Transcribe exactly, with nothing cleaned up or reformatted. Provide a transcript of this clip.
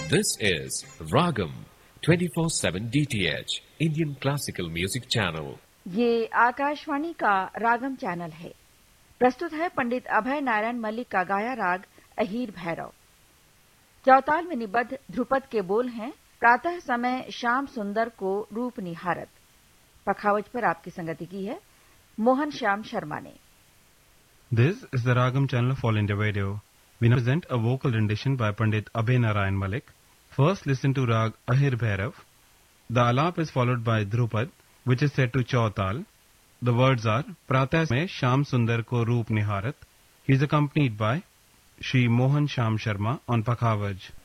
This is Ragam twenty-four seven D T H Indian Classical Music Channel. ये आकाशवाणी का रागम channel है। प्रस्तुत है पंडित अभय नारायण मल्लिक का गाया राग अहीर भैरव। चौताल में निबद्ध ध्रुपद के बोल हैं, प्रातः समय श्याम सुंदर को रूप निहारत। पखावज पर आपकी संगति की है मोहन श्याम शर्मा ने। This is the Ragam channel of All India Radio. We now present a vocal rendition by Pandit Abhay Narayan Malik. First, listen to Rag Ahir Bhairav. The alap is followed by Dhrupad, which is set to Chautal. The words are Pratah mein Sham Sundar ko Roop Niharat. He is accompanied by Shri Mohan Sham Sharma on Pakhavaj.